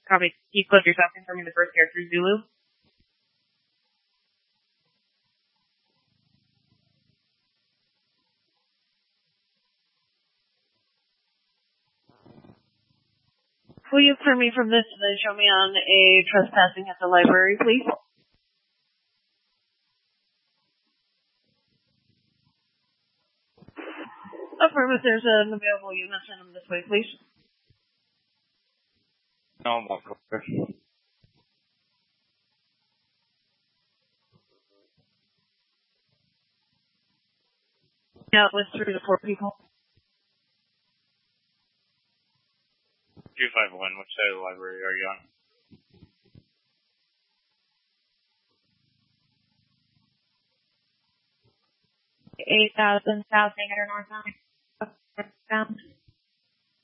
Copy. You click yourself, confirming the first character, Zulu. Will you clear me from this and then show me on a trespassing at the library, please? Affirmative, there's an available unit. Send them this way, please. No, I'm not going. Yeah, it was 3 to 4 people. 251, which side of the library are you on? $8,000 South Negator North Bound.